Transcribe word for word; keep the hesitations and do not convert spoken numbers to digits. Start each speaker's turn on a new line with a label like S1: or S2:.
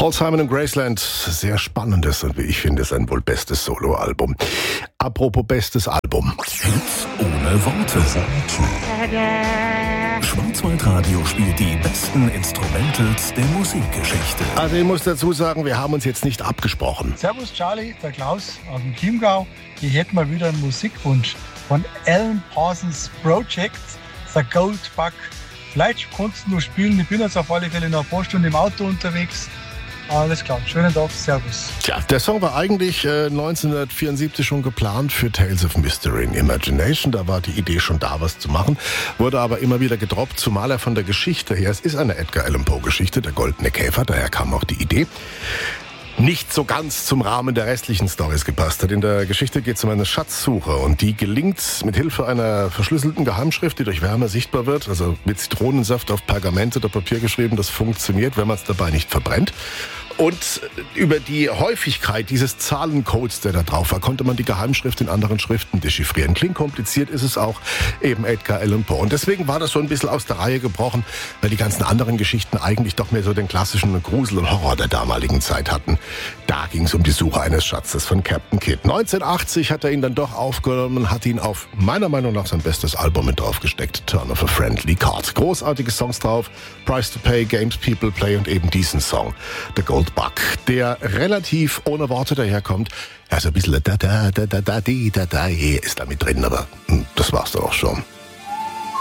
S1: Paul Simon und Graceland, sehr spannendes und wie ich finde, sein wohl bestes Soloalbum. Apropos bestes Album.
S2: Hits ohne Worte. Schwarzwaldradio spielt die besten Instrumentals der Musikgeschichte.
S1: Also ich muss dazu sagen, wir haben uns jetzt nicht abgesprochen.
S3: Servus Charlie, der Klaus aus dem Chiemgau. Ich hätte mal wieder einen Musikwunsch von Alan Parsons Project, The Gold Bug. Vielleicht kannst du noch spielen, ich bin jetzt auf alle Fälle noch ein paar Stunden im Auto unterwegs. Alles klar, schönen Tag, servus.
S1: Tja, der Song war eigentlich äh, neunzehnhundertvierundsiebzig schon geplant für Tales of Mystery and Imagination. Da war die Idee schon da, was zu machen, wurde aber immer wieder gedroppt, zumal er von der Geschichte her, es ist eine Edgar Allan Poe Geschichte, der Goldene Käfer, daher kam auch die Idee, nicht so ganz zum Rahmen der restlichen Storys gepasst hat. In der Geschichte geht es um eine Schatzsuche und die gelingt mit Hilfe einer verschlüsselten Geheimschrift, die durch Wärme sichtbar wird, also mit Zitronensaft auf Pergament oder Papier geschrieben. Das funktioniert, wenn man es dabei nicht verbrennt. Und über die Häufigkeit dieses Zahlencodes, der da drauf war, konnte man die Geheimschrift in anderen Schriften dechiffrieren. Klingt kompliziert, ist es auch, eben Edgar Allan Poe. Und deswegen war das so ein bisschen aus der Reihe gebrochen, weil die ganzen anderen Geschichten eigentlich doch mehr so den klassischen Grusel und Horror der damaligen Zeit hatten. Da ging es um die Suche eines Schatzes von Captain Kidd. neunzehnhundertachtzig hat er ihn dann doch aufgenommen, hat ihn auf meiner Meinung nach sein bestes Album mit draufgesteckt, Turn of a Friendly Card. Großartige Songs drauf, Price to Pay, Games People Play und eben diesen Song, The Gold Bug, der relativ ohne Worte daherkommt. Ja, so ein bisschen da da da da da da da ist da mit drin, aber das war's dann auch schon.